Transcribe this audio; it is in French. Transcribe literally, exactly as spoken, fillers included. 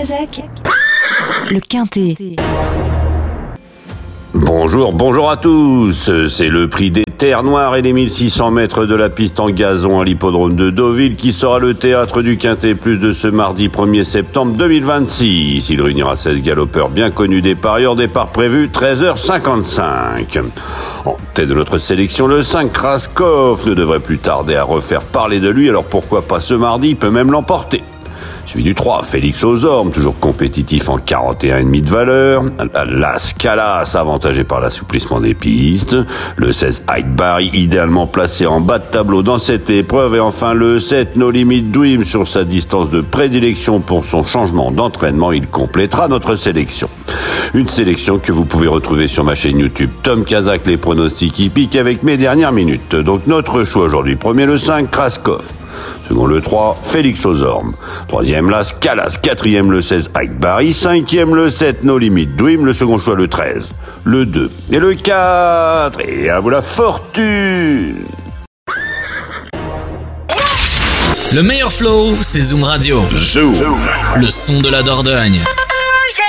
Kazakh, le Quintet. Bonjour, bonjour à tous. C'est le prix des Terres Noires et des mille six cents mètres de la piste en gazon à l'hippodrome de Deauville qui sera le théâtre du Quintet Plus de ce mardi premier septembre deux mille vingt-six. Il réunira seize galopeurs bien connus des parieurs. Départ prévu treize heures cinquante-cinq. En tête de notre sélection, le cinq Kraskov ne devrait plus tarder à refaire parler de lui, alors pourquoi pas ce mardi, il peut même l'emporter. Suivi du trois, Félix aux Ormes, toujours compétitif en quarante et un virgule cinq de valeur. Las Calas, avantagé par l'assouplissement des pistes. Le seize, Ike Barry, idéalement placé en bas de tableau dans cette épreuve. Et enfin le sept, No Limit Dream, sur sa distance de prédilection pour son changement d'entraînement. Il complétera notre sélection. Une sélection que vous pouvez retrouver sur ma chaîne YouTube Tom Kazakh, les pronostics hippiques avec mes dernières minutes. Donc notre choix aujourd'hui, premier le cinq, Kraskov. Second le trois, Félix aux Ormes. Troisième, Las Calas. Quatrième, le seize, Ike Barry. Cinquième, le sept, No Limit Dream. Le second choix, le treize. Le deux et le quatre. Et à vous la fortune. Le meilleur flow, c'est Zoom Radio. Zoom. Le son de la Dordogne.